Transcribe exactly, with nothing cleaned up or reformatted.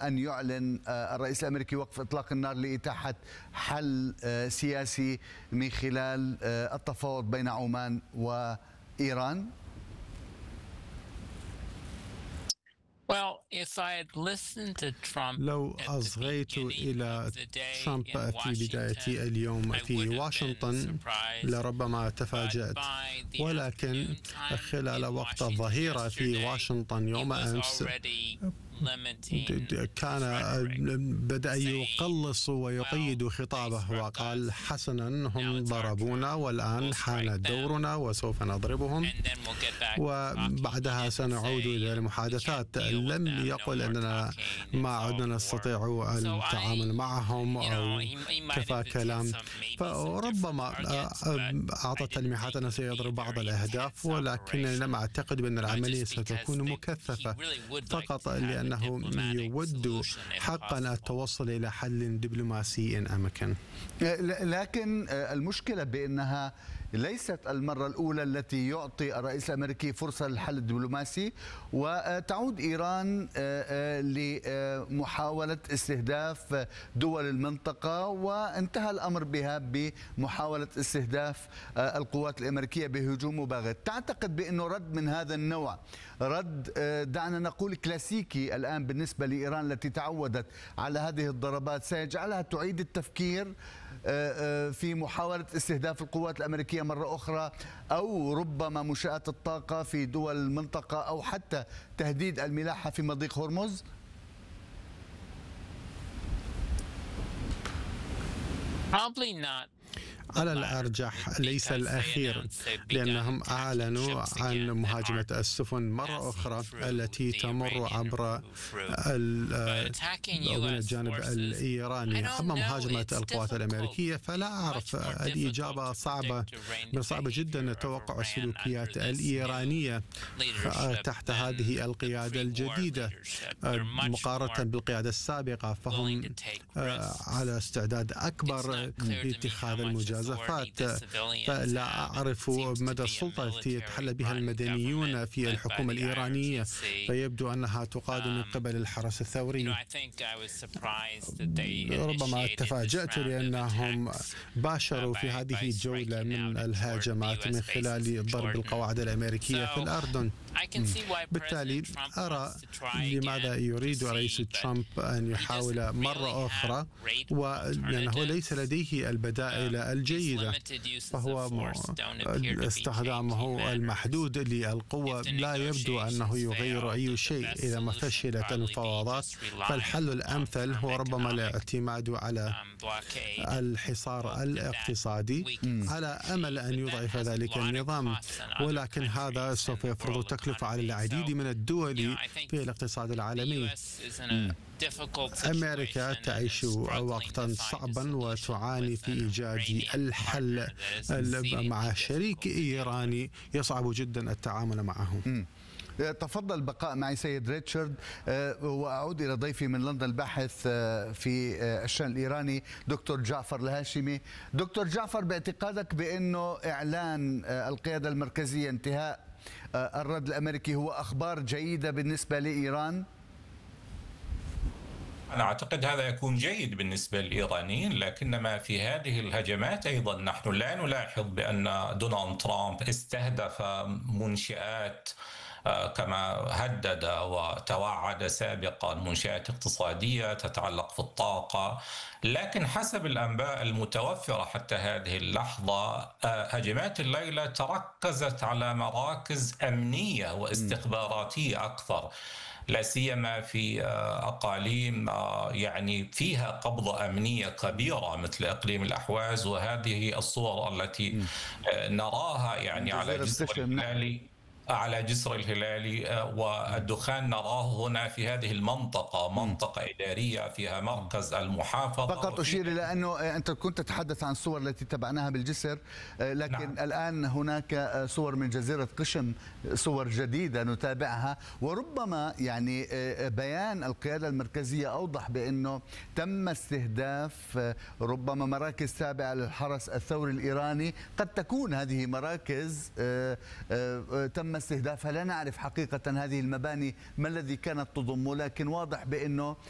أن يعلن الرئيس الأمريكي وقف إطلاق النار لإتاحة حل سياسي من خلال التفاوض بين عمان وإيران؟ لو أصغيت إلى ترامب في بداية اليوم في واشنطن لربما تفاجأت، ولكن خلال وقت الظهيرة في واشنطن يوم أمس كان بدأ يقلص ويقيد خطابه وقال: حسنا، هم ضربونا والآن حان دورنا وسوف نضربهم، وبعدها سنعود إلى المحادثات. لم يقل أننا ما عدنا نستطيع التعامل معهم أو كفى كلام، فربما أعطى تلميحات أنه سيضرب بعض الأهداف، ولكن لم أعتقد بأن العملية ستكون مكثفة، فقط لأن أنه يود حقا التوصل إلى حل دبلوماسي إن أمكن. لكن المشكلة بأنها ليست المرة الأولى التي يعطي الرئيس الأمريكي فرصة للحل الدبلوماسي، وتعود إيران لمحاولة استهداف دول المنطقة، وانتهى الأمر بها بمحاولة استهداف القوات الأمريكية بهجوم مباغت. تعتقد بأنه رد من هذا النوع، رد دعنا نقول كلاسيكي الآن بالنسبة لإيران التي تعودت على هذه الضربات، سيجعلها تعيد التفكير في محاولة استهداف القوات الأمريكية مرة أخرى، أو ربما منشآت الطاقة في دول المنطقة، أو حتى تهديد الملاحة في مضيق هرمز؟ على الأرجح ليس الأخير، لأنهم أعلنوا عن مهاجمة السفن مرة أخرى التي تمر عبر من الجانب الإيراني. أما مهاجمة القوات الأمريكية فلا أعرف، الإجابة صعبة، من صعب جدا توقع السلوكيات الإيرانية تحت هذه القيادة الجديدة مقارنة بالقيادة السابقة، فهم على استعداد أكبر لاتخاذ المجازفات. فلا أعرف مدى السلطة التي يتحلى بها المدنيون في الحكومة الإيرانية، فيبدو أنها تقاد من قبل الحرس الثوري. ربما تفاجأت لأنهم باشروا في هذه الجولة من الهجمات من خلال ضرب القواعد الأمريكية في الأردن. بالتالي أرى لماذا يريد رئيس ترامب أن يحاول مرة أخرى، ولأنه ليس لديه البدائل الجيدة، فهو استخدامه المحدود للقوة لا يبدو أنه يغير أي شيء إذا ما فشلت المفاوضات. فالحل الأمثل هو ربما الاعتماد على الحصار الاقتصادي على أمل أن يضعف ذلك النظام، ولكن هذا سوف يفرض تكلفة على العديد من الدول في الاقتصاد العالمي. أمريكا تعيش وقتا صعبا وتعاني في إيجاد الحل مع شريك إيراني يصعب جدا التعامل معه. تفضل البقاء معي سيد ريتشارد، وأعود إلى ضيفي من لندن الباحث في الشأن الإيراني دكتور جعفر الهاشمي. دكتور جعفر، باعتقادك بأنه إعلان القيادة المركزية انتهاء الرد الأمريكي هو أخبار جيدة بالنسبة لإيران؟ أنا أعتقد هذا يكون جيد بالنسبة للإيرانيين، لكنما في هذه الهجمات أيضا نحن لا نلاحظ بأن دونالد ترامب استهدف منشآت كما هدد وتوعد سابقا، منشآت اقتصادية تتعلق في الطاقة، لكن حسب الأنباء المتوفرة حتى هذه اللحظة هجمات الليلة تركزت على مراكز أمنية واستخباراتية أكثر، لا سيما في أقاليم يعني فيها قبضة أمنية كبيرة مثل إقليم الأحواز، وهذه الصور التي نراها يعني على جسر الهلالي على جسر الهلالي والدخان نراه هنا في هذه المنطقة، منطقة إدارية فيها مركز المحافظة. فقط أشير إلى أنه أنت كنت تتحدث عن الصور التي تبعناها بالجسر، لكن نعم. الآن هناك صور من جزيرة قشم، صور جديدة نتابعها، وربما يعني بيان القيادة المركزية أوضح بأنه تم استهداف ربما مراكز تابعة للحرس الثوري الإيراني، قد تكون هذه مراكز تم استهدافها، لا نعرف حقيقة هذه المباني ما الذي كانت تضم، لكن واضح بأنه